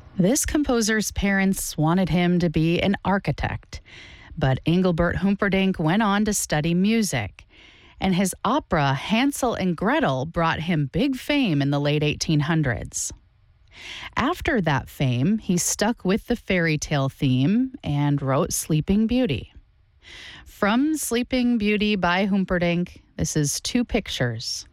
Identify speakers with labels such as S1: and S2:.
S1: This composer's parents wanted him to be an architect, but Engelbert Humperdinck went on to study music, and his opera Hansel and Gretel brought him big fame in the late 1800s. After that fame, he stuck with the fairy tale theme and wrote Sleeping Beauty. From Sleeping Beauty by Humperdinck, this is two pictures.